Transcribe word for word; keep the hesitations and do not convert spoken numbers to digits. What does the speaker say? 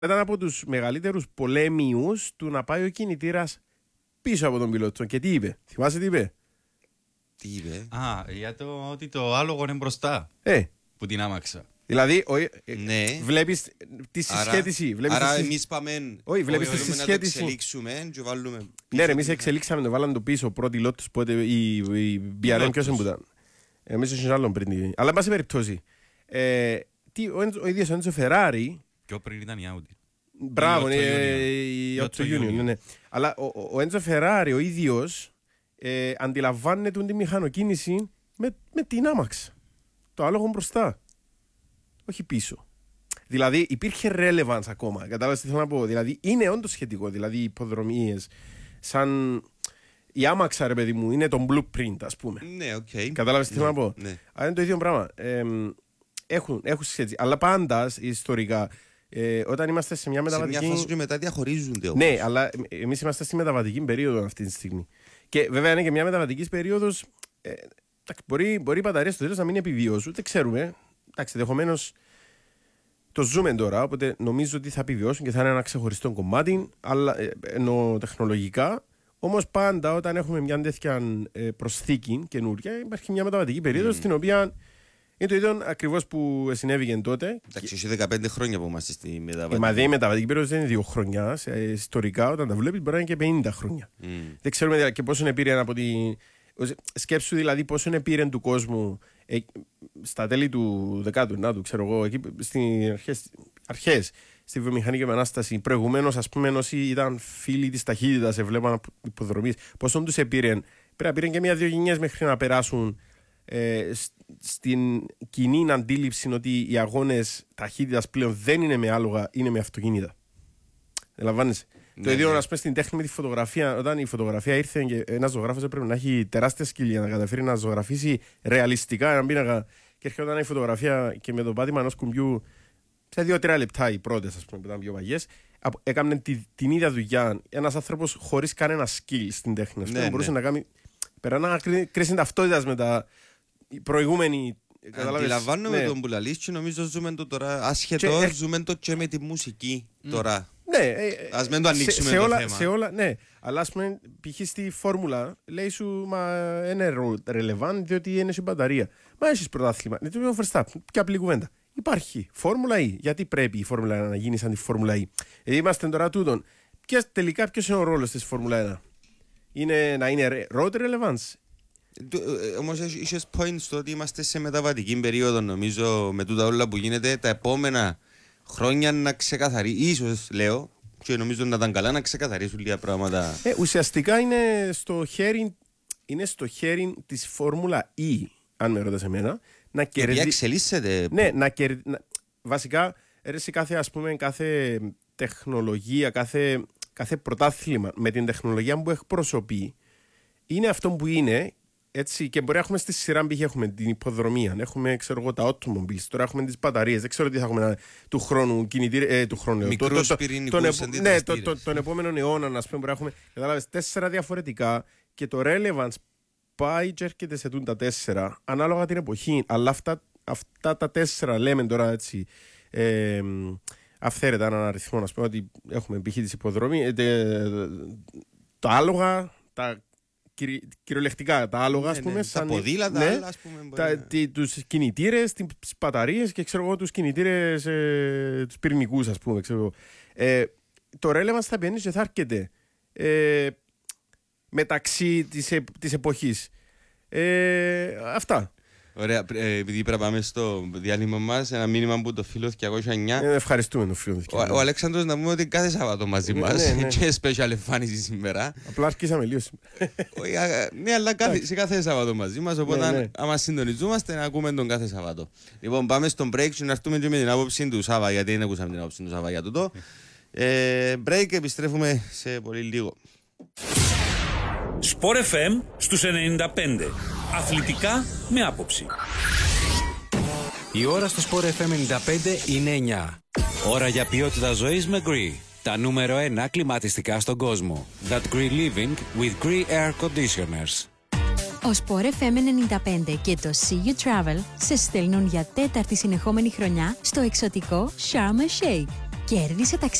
Ήταν από τους μεγαλύτερους πολέμιους του να πάει ο κινητήρας πίσω από τον πιλότο. Και τι είπε, θυμάσαι τι είπε. Τι είπε. Α, για το ότι το άλογο είναι μπροστά. Ε. Που την άμαξα. Δηλαδή, ο, ναι. βλέπεις τη συσχέτιση. Άρα, άρα τη... εμείς πάμε. Όχι, βλέπεις τη συσχέτιση. Να το εξελίξουμε και βάλουμε. Ναι, ρε, εμείς εξελίξαμε, το βάλαμε το πίσω. Πρώτη λότος, πότε η, η μπι αρ εμ ποιος ήταν. Εμείς είχαμε άλλον πριν. Αλλά, εν πάση περιπτώσει, ε, τι, ο, ο ίδιος ο Έντσο Φεράρι. Πιο πριν ήταν η Audi. Μπράβο, η οκτώ Union, ναι. Αλλά ο, ο Έντσο Φεράρι ο ίδιος ε, αντιλαμβάνεται τη μηχανοκίνηση με, με την άμαξ. Το άλογο μπροστά. Όχι πίσω. Δηλαδή υπήρχε relevance ακόμα. Κατάλαβες τι θέλω να πω. Δηλαδή είναι όντως σχετικό. Δηλαδή οι υποδρομίες, σαν η άμαξα, ρε παιδί μου, είναι το blueprint, ας πούμε. Ναι, οκ. Okay. Κατάλαβες τι ναι, θέλω να πω. Ναι. Αλλά είναι το ίδιο πράγμα. Ε, έχουν, έχουν σχέση. Αλλά πάντα ιστορικά. Ε, όταν είμαστε σε μια μεταβατική. Σε μια φάση και μετά διαχωρίζονται όμως. Ναι, αλλά εμείς είμαστε στη μεταβατική περίοδο αυτή τη στιγμή. Και βέβαια είναι και μια μεταβατική περίοδος. Ε, μπορεί, μπορεί οι μπαταρίες στο τέλος να μην επιβιώσουν, δεν ξέρουμε. Εντάξει, ενδεχομένως το ζούμε τώρα, οπότε νομίζω ότι θα επιβιώσουν και θα είναι ένα ξεχωριστό κομμάτι, αλλά ε, ενώ τεχνολογικά. Όμως πάντα όταν έχουμε μια τέτοια ε, προσθήκη καινούρια, υπάρχει μια μεταβατική περίοδος mm. στην οποία. Είναι το ίδιο ακριβώς που συνέβηκε τότε. Εντάξει, έχει δεκαπέντε χρόνια που είμαστε στη μεταβατική. Ε, μα δεν η μεταβατική περίοδος δεν είναι δύο χρόνια. Ε, ιστορικά, όταν τα βλέπεις, μπορεί να είναι και πενήντα χρόνια. Mm. Δεν ξέρουμε δηλαδή, και πόσο επήρε από τη. Σκέψου δηλαδή πόσο επήρε του κόσμου ε, στα τέλη του δεκάτου, να του ξέρω εγώ, εκεί στις αρχές, αρχές στη βιομηχανική επανάσταση. Προηγουμένως, ας πούμε, όσοι ήταν φίλοι της ταχύτητας, έβλεπαν υποδρομίες, πόσο τους επήρε. Πρέπει να πήραν και μια-δύο γενιές μέχρι να περάσουν. Ε, στην κοινή αντίληψη ότι οι αγώνες ταχύτητας πλέον δεν είναι με άλογα, είναι με αυτοκίνητα. Ελαμβάνεσαι. Ναι, το ίδιο ναι. Να πούμε στην τέχνη με τη φωτογραφία. Όταν η φωτογραφία ήρθε και ένας ζωγράφος έπρεπε να έχει τεράστια σκύλια να καταφέρει να ζωγραφίσει ρεαλιστικά έναν πίνακα. Και έρχονταν η φωτογραφία και με το πάτημα ενός κουμπιού σε δύο-τρία λεπτά οι πρώτες, ας πούμε, που ήταν πιο βαγιές, έκαναν τη, την ίδια δουλειά ένας άνθρωπος χωρίς κανένα skill στην τέχνη. Ναι, μπορούσε ναι. να κάνει. Περνά κρίση ταυτότητας με τα. Οι προηγούμενοι. Αντιλαμβάνομαι ναι. τον Πουλαλής και νομίζω ζούμε το τώρα. Ασχετώς και... ζούμε το και με τη μουσική mm. τώρα. Ναι, ας μην το ανοίξουμε σε, το σε όλα, θέμα. Σε όλα, ναι. Αλλά ας πούμε, π.χ. στη φόρμουλα λέει σου μα είναι relevant διότι είναι σε μπαταρία. Μα έχεις πρωτάθλημα. Είναι το Verstappen. Και απλή κουβέντα. Υπάρχει φόρμουλα E. Γιατί πρέπει η φόρμουλα ένα να γίνει σαν τη φόρμουλα E. Δηλαδή είμαστε τώρα τούτον. Και τελικά ποιος είναι ο ρόλος της φόρμουλα ένα. Είναι να είναι road relevance. Όμως είχες point στο ότι είμαστε σε μεταβατική περίοδο, νομίζω, με τούτα όλα που γίνεται τα επόμενα χρόνια να ξεκαθαρίσει. Ίσως λέω, και νομίζω να ήταν καλά να ξεκαθαρίσουν λίγα πράγματα. Ε, ουσιαστικά είναι στο χέρι, είναι στο χέρι της Φόρμουλα E, αν με ρωτάς εμένα, να κερδίσει. Γιατί εξελίσσεται. Ναι, να κερδίσει. Βασικά, έρεσε κάθε, ας πούμε, κάθε τεχνολογία, κάθε, κάθε πρωτάθλημα με την τεχνολογία που εκπροσωπεί, είναι αυτό που είναι. Έτσι, και μπορεί να έχουμε στη σειρά π.χ. έχουμε την υποδρομία, έχουμε ξέρω εγώ, τα automobiles, τώρα έχουμε τις μπαταρίες. Δεν ξέρω τι θα έχουμε του χρόνου κινητήρια. Ε, του χρόνου. Μικρούς το, πυρηνικούς αντιδραστήρες. Ναι, το, το, τον επόμενο αιώνα, να πούμε, μπορεί να έχουμε κατάλαβες, τέσσερα διαφορετικά και το relevance πάει και έρχεται σε τούν τα τέσσερα ανάλογα την εποχή. Αλλά αυτά, αυτά τα τέσσερα λέμε τώρα έτσι. Ε, αυθαίρετα έναν αριθμό, να πούμε ότι έχουμε π.χ. τις υποδρομίες, τα άλογα, τα. Κυριολεκτικά τα άλογα, ας πούμε, ναι, ναι. σαν, τα ποδήλατα, ναι, άλλα, ας πούμε, τα, τι, τους κινητήρες, τις μπαταρίες και ξέρω εγώ τους κινητήρες, ε, τους πυρηνικούς, ας πούμε, ξέρω, ε, το relevance θα μπαίνει και θα έρχεται ε, μεταξύ της, ε, της εποχής. Ε, αυτά. Ωραία, επειδή πρέπει να πάμε στο διάλειμμα μας, ένα μήνυμα που το φίλο διακόσια εννιά. Ε, ευχαριστούμε τον φίλο διακόσια εννιά. Ο, ο Αλέξανδρος να πούμε ότι κάθε Σαββατό μαζί μας, ναι, ναι, ναι. Και special εμφάνιση σήμερα. Απλά αρχίσαμε λίγο σήμερα. Ναι, αλλά κάθε, σε κάθε Σαββατό μαζί μας, οπότε ναι, ναι. άμα συντονιζόμαστε να ακούμε τον κάθε Σαββατό. Λοιπόν, πάμε στον break και να έρθουμε και με την άποψη του Σάββα, γιατί δεν ακούσαμε την άποψη του Σάββα για τούτο. ε, break, επιστρέφουμε σε πολύ λίγο. Sport εφ εμ στους ενενήντα πέντε. Αθλητικά με άποψη. Η ώρα στο Sport εφ εμ ενενήντα πέντε είναι εννιά. Ώρα για ποιότητα ζωής με Gree. Τα νούμερο ένα κλιματιστικά στον κόσμο. That Gree Living with Gree Air Conditioners. Ο Sport εφ εμ ενενήντα πέντε και το See You Travel σε στέλνουν για τέταρτη συνεχόμενη χρονιά στο εξωτικό Sharm el Sheikh. Κέρδισε ταξίδι